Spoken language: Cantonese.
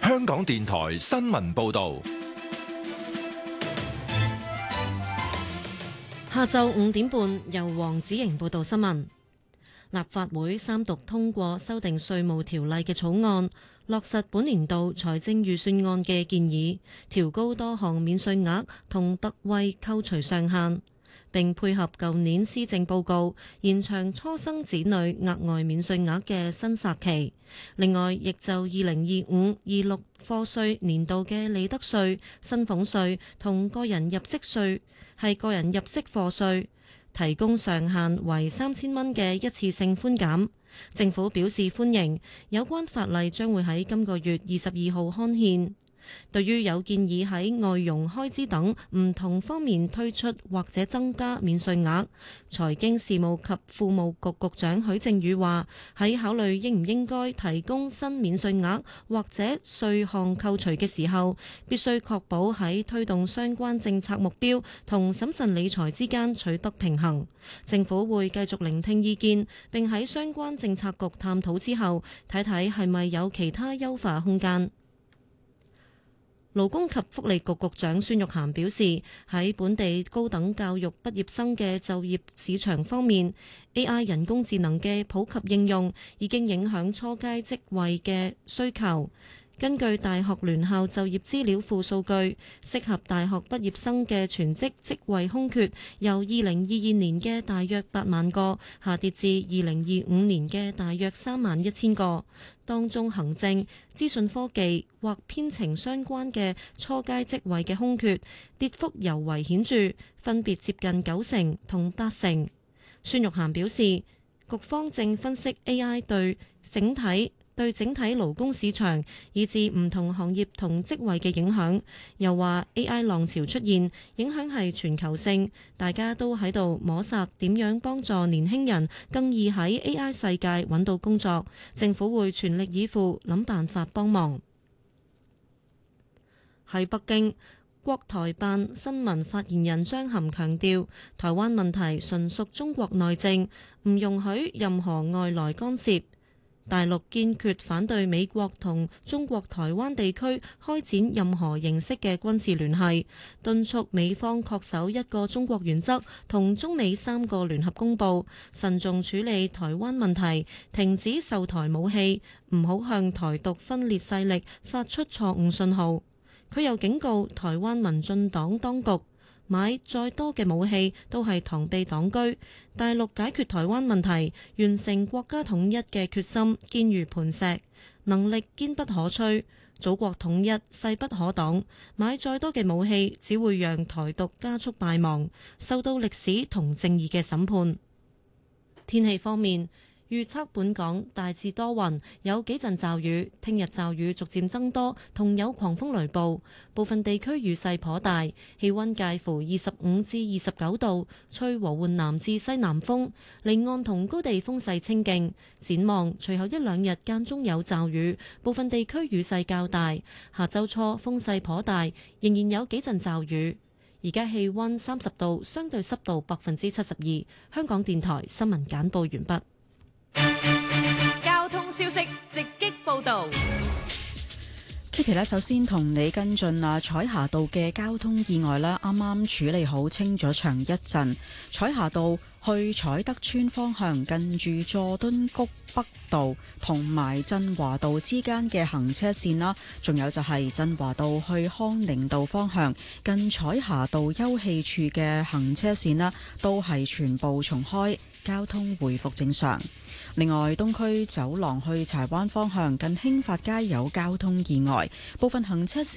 香港電台新聞報道。 下晝5點半，由黃子瑩報道新聞。立法會三讀通過修訂稅務條例嘅草案，落實本年度財政預算案嘅建議，調高多項免稅額同特惠扣除上限，並配合舊年施政報告，延長初生子女額外免稅額嘅申索期。另外，亦就2025-26課稅年度嘅利得稅、薪俸稅同個人入息稅係個人入息課稅，提供上限為3000蚊嘅一次性寬減。政府表示歡迎，有關法例將會喺今個月22號刊憲。對於有建議喺外傭開支等唔同方面推出或者增加免稅額，財經事務及庫務局局長許正宇話：喺考慮應唔應該提供新免稅額或者稅項扣除嘅時候，必須確保喺推動相關政策目標同審慎理財之間取得平衡。政府會繼續聆聽意見，並喺相關政策局探討之後，睇睇係咪有其他優化空間。勞工及福利局局長孫玉菡表示，喺本地高等教育畢業生嘅就業市場方面， AI 人工智能嘅普及應用已經影響初階職位嘅需求。根據大學聯校就業資料庫數據，適合大學畢業生嘅全職職位空缺由2022年嘅大約8萬個下跌至2025年嘅大約31000個。當中行政、資訊科技或編程相關嘅初階職位嘅空缺跌幅尤為顯著，分別接近90%同80%。孫玉菡表示，局方正分析 AI 對整體勞工市場以至唔同行業同職位嘅影響，又話 AI 浪潮出現，影響係全球性，大家都喺度摸索點樣幫助年輕人更易喺 AI 世界揾到工作，政府會全力以赴諗辦法幫忙。喺北京，國台辦新聞發言人張含強調，台灣問題純屬中國內政，唔容許任何外來干涉。大陸堅決反對美國同中國台灣地區開展任何形式嘅軍事聯繫，敦促美方恪守一個中國原則同中美3個聯合公報，慎重處理台灣問題，停止售台武器，唔好向台獨分裂勢力發出錯誤信號。佢又警告台灣民進黨當局，買再多嘅武器都係螳臂擋車，大陸解決台灣問題、完成國家統一嘅決心堅如磐石，能力堅不可摧，祖國統一勢不可擋。買再多嘅武器，只會讓台獨加速敗亡，受到歷史同正義嘅審判。天氣方面，預測本港大致多雲，有幾陣驟雨。聽日驟雨逐漸增多，同有狂風雷暴，部分地區雨勢頗大。氣溫介乎25至29度，吹和緩南至西南風。離岸同高地風勢清勁。展望隨後一兩日間中有驟雨，部分地區雨勢較大。下周初風勢頗大，仍然有幾陣驟雨。而家氣溫30度，相對濕度72%。香港電台新聞簡報完畢。 交通消息直擊報道。 Kitty 咧，首先同你跟進彩霞道嘅交通意外啦，啱啱處理好，清咗場一陣。彩霞道去彩德村方向，近住佐敦谷北道同埋振華道之間嘅行車線啦，仲有就係振華道去康寧道方向，近彩霞道休憩處嘅行車線啦，都係全部重開，交通回復正常。另外，東區走廊去柴灣方向近興發街有交通意外，部分行車線